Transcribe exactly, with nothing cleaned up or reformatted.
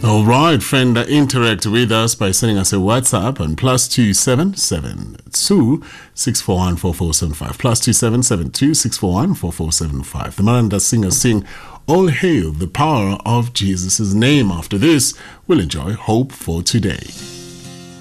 All right, friend, uh, interact with us by sending us a WhatsApp on plus two seven seven two six four one four four seven five. Plus two seven seven two six four one four four seven five. The Maranda singers sing "All Hail the Power of Jesus' Name." After this, we'll enjoy Hope for Today.